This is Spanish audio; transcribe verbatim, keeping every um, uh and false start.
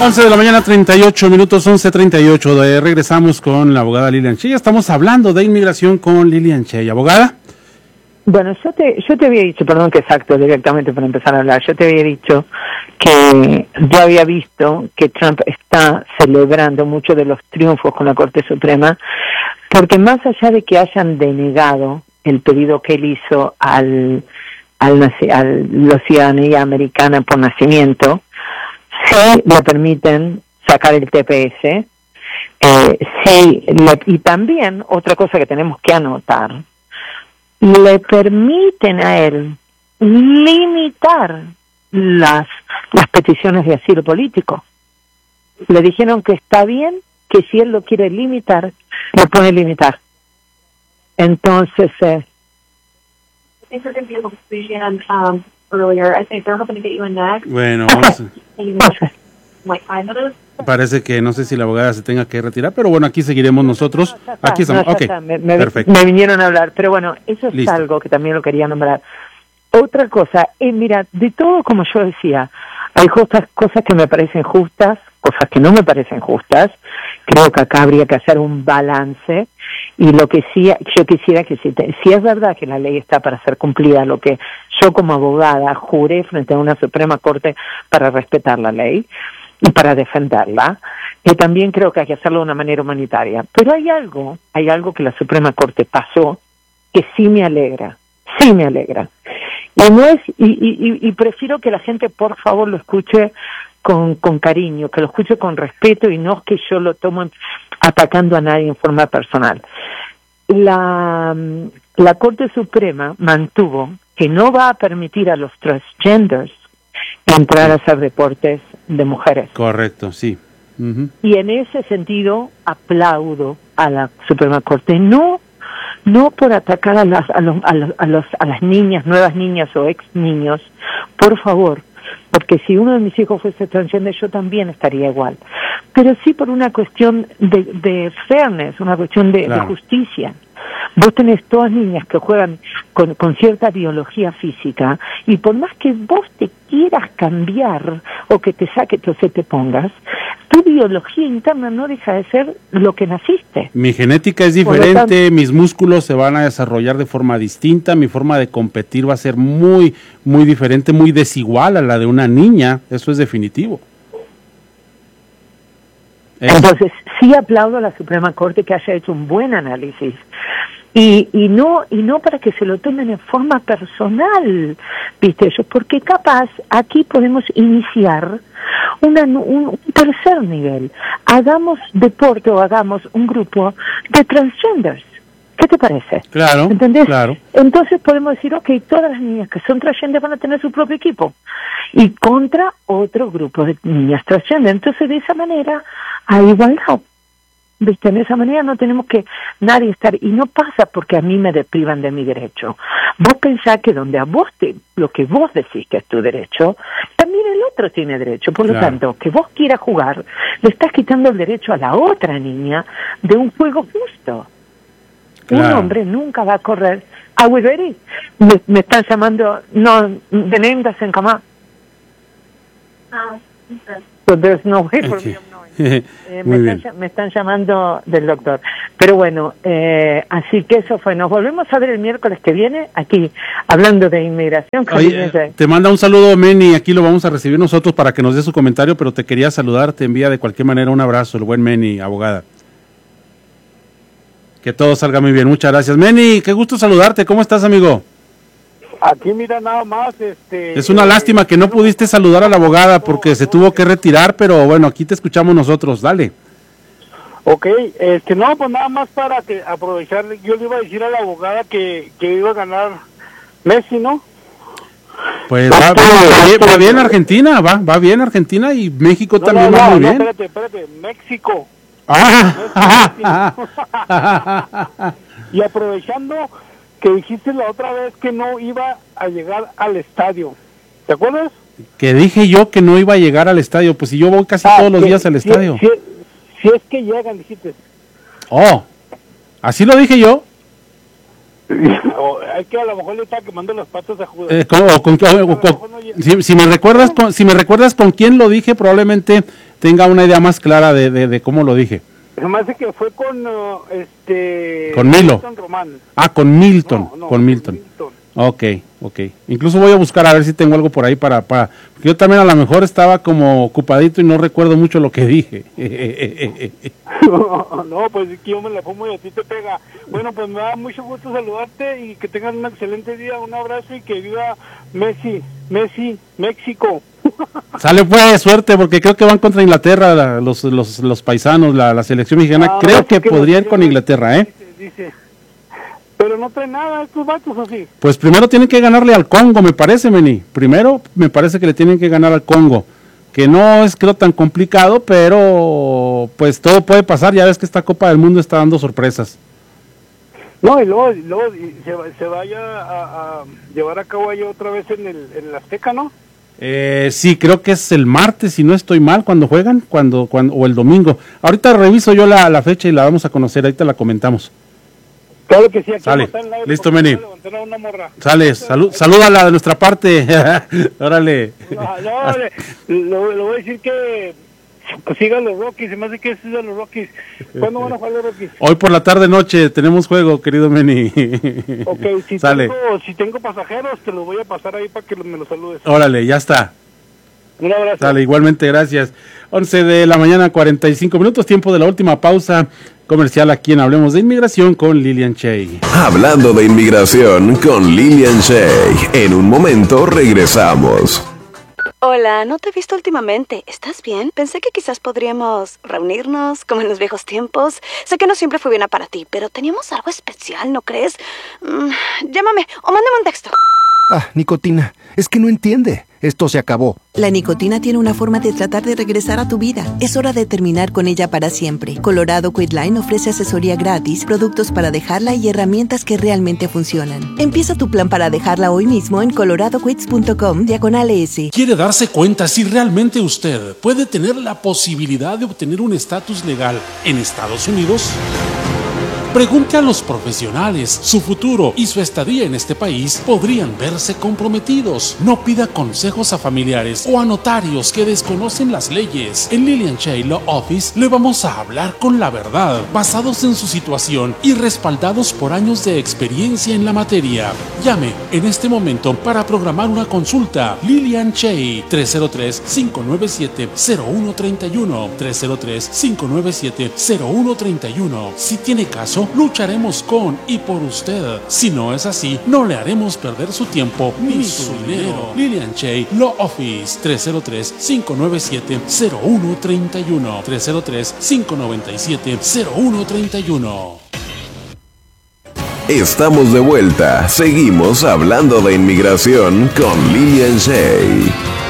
once de la mañana, treinta y ocho minutos, once treinta y ocho. De, regresamos con la abogada Lilian Chey. Estamos hablando de inmigración con Lilian Chey. Abogada. Bueno, yo te, yo te había dicho, perdón que exacto directamente para empezar a hablar, yo te había dicho que yo había visto que Trump está celebrando muchos de los triunfos con la Corte Suprema, porque más allá de que hayan denegado el pedido que él hizo al, al, al la ciudadanía americana por nacimiento, sí le permiten sacar el T P S, eh, sí, le, y también otra cosa que tenemos que anotar, le permiten a él limitar las, las peticiones de asilo político. Le dijeron que está bien, que si él lo quiere limitar, lo puede limitar. Entonces, eh, bueno, vamos a... Parece que no sé si la abogada se tenga que retirar, pero bueno, aquí seguiremos nosotros. No, está, aquí estamos. No, okay. me, me, Perfecto. Me vinieron a hablar, pero bueno, eso es Listo. Algo que también lo quería nombrar. Otra cosa, eh, mira, de todo, como yo decía, hay cosas, cosas que me parecen justas, cosas que no me parecen justas. Creo que acá habría que hacer un balance. Y lo que sí, yo quisiera que si, te, si es verdad que la ley está para ser cumplida, lo que yo como abogada juré frente a una Suprema Corte para respetar la ley y para defenderla, que también creo que hay que hacerlo de una manera humanitaria. Pero hay algo, hay algo que la Suprema Corte pasó que sí me alegra, sí me alegra. Y no es, y, y, y prefiero que la gente por favor lo escuche con, con cariño, que lo escuche con respeto y no es que yo lo tomo atacando a nadie en forma personal. La, la Corte Suprema mantuvo que no va a permitir a los transgenders entrar a hacer deportes de mujeres. Correcto, sí. Uh-huh. Y en ese sentido aplaudo a la Suprema Corte, no no por atacar a las a los, a los, a los a las niñas, nuevas niñas o ex niños, por favor, porque si uno de mis hijos fuese transgender yo también estaría igual, pero sí por una cuestión de, de fairness, una cuestión de, claro. de justicia. Vos tenés todas niñas que juegan con, con cierta biología física y por más que vos te quieras cambiar o que te saques o se te pongas, tu biología interna no deja de ser lo que naciste. Mi genética es diferente, mis músculos se van a desarrollar de forma distinta, mi forma de competir va a ser muy, muy diferente, muy desigual a la de una niña, eso es definitivo. Eso. Entonces, sí aplaudo a la Suprema Corte que haya hecho un buen análisis. Y, y no y no para que se lo tomen en forma personal, viste ellos, porque capaz aquí podemos iniciar una, un, un tercer nivel. Hagamos deporte o hagamos un grupo de transgenders. ¿Qué te parece? Claro, ¿entendés? Claro. Entonces podemos decir, ok, todas las niñas que son transgender van a tener su propio equipo y contra otro grupo de niñas transgender. Entonces de esa manera hay igualdad. ¿Viste? De esa manera no tenemos que nadie estar, y no pasa porque a mí me deprivan de mi derecho. Vos pensás que donde a vos te, lo que vos decís que es tu derecho, también el otro tiene derecho. Por lo claro. tanto, que vos quieras jugar, le estás quitando el derecho a la otra niña de un juego justo. Claro. Un hombre nunca va a correr. ¿Are we ready? Me, me están llamando, no, the name doesn't come up. Ah, okay. So there's no way for me. Eh, me, están, me están llamando del doctor. Pero bueno, eh, así que eso fue. Nos volvemos a ver el miércoles que viene aquí, hablando de inmigración. Oye, eh, te manda un saludo, Meni. Aquí lo vamos a recibir nosotros para que nos dé su comentario, pero te quería saludar. Te envía de cualquier manera un abrazo, el buen Meni, abogada. Que todo salga muy bien. Muchas gracias. Meni, qué gusto saludarte. ¿Cómo estás, amigo? Aquí mira nada más, este... Es una lástima que no pudiste saludar a la abogada porque se tuvo que retirar, pero bueno, aquí te escuchamos nosotros, dale. Ok, este, no, pues nada más para que aprovechar, yo le iba a decir a la abogada que, que iba a ganar Messi, ¿no? Pues va, va, va, bien, va bien Argentina, va, va bien Argentina y México no, también no, va no, muy no, bien. espérate, espérate, México. Ah. Y aprovechando que dijiste la otra vez que no iba a llegar al estadio, ¿te acuerdas? Que dije yo que no iba a llegar al estadio, pues si yo voy casi ah, todos los días al si, estadio. Si, si es que llegan, dijiste. Oh, ¿así lo dije yo? O, es que a lo mejor le está quemando las patas a Judas. Eh, ¿con, o con, o, o, o, si, si me recuerdas con, si me recuerdas con quién lo dije, probablemente tenga una idea más clara de, de, de cómo lo dije. Se me hace que fue con uh, este con Milo. Milton Román. Ah, con Milton, No, no, con Milton. Milton. Ok, ok. Incluso voy a buscar a ver si tengo algo por ahí para, para... Porque yo también a lo mejor estaba como ocupadito y no recuerdo mucho lo que dije. no, no, pues aquí yo me la fumo y a ti te pega. Bueno, pues me da mucho gusto saludarte y que tengan un excelente día. Un abrazo y que viva Messi, Messi, México. Sale pues, suerte, porque creo que van contra Inglaterra la, los, los, los paisanos, la, la selección mexicana. Ah, creo que, que podría ir con Inglaterra, ¿eh? Dice, dice. Pero no trae nada estos vatos, ¿o sí? Pues primero tienen que ganarle al Congo, me parece, Meni. Primero me parece que le tienen que ganar al Congo, que no es creo tan complicado, pero pues todo puede pasar. Ya ves que esta Copa del Mundo está dando sorpresas. No, y luego, y luego y se, se vaya a, a llevar a cabo allá otra vez en el, en el Azteca, ¿no? Eh, sí, creo que es el martes, si no estoy mal, cuando juegan, cuando, cuando o el domingo. Ahorita reviso yo la, la fecha y la vamos a conocer, ahorita la comentamos. Claro que sí, aquí sale. Listo, Meni. Una morra. Sale, salud, salúdala de nuestra parte. Órale. No, no, le, lo, lo voy a decir que sigan los Rockies, se me hace que sigan los Rockies. ¿Cuándo van a jugar los Rockies? Hoy por la tarde noche tenemos juego, querido Meni. Ok, si, Sale. Tengo, si tengo pasajeros, te los voy a pasar ahí para que me los saludes. Órale, ya está. Un abrazo. Sale, igualmente, gracias. once de la mañana, cuarenta y cinco minutos, tiempo de la última pausa comercial aquí en Hablemos de Inmigración con Lilian Shea. Hablando de inmigración con Lilian Shea. En un momento regresamos. Hola, no te he visto últimamente. ¿Estás bien? Pensé que quizás podríamos reunirnos como en los viejos tiempos. Sé que no siempre fue buena para ti, pero teníamos algo especial, ¿no crees? Mm, llámame o mándame un texto. Ah, nicotina. Es que no entiende. Esto se acabó. La nicotina tiene una forma de tratar de regresar a tu vida. Es hora de terminar con ella para siempre. Colorado Quitline ofrece asesoría gratis, productos para dejarla y herramientas que realmente funcionan. Empieza tu plan para dejarla hoy mismo en coloradoquits punto com diagonal S. ¿Quiere darse cuenta si realmente usted puede tener la posibilidad de obtener un estatus legal en Estados Unidos? Pregunte a los profesionales. Su futuro y su estadía en este país podrían verse comprometidos. No pida consejos a familiares o a notarios que desconocen las leyes. En Lilian Shea Law Office le vamos a hablar con la verdad, basados en su situación y respaldados por años de experiencia en la materia. Llame en este momento para programar una consulta. Lilian Shea, tres cero tres, cinco nueve siete, cero uno tres uno, tres cero tres, cinco nueve siete, cero uno tres uno. Si tiene caso, lucharemos con y por usted. Si no es así, no le haremos perder su tiempo ni su dinero. Lilian Shea Law Office, tres cero tres, cinco nueve siete, cero uno tres uno, tres cero tres, cinco nueve siete, cero uno tres uno. Estamos de vuelta. Seguimos hablando de inmigración con Lilian Shea.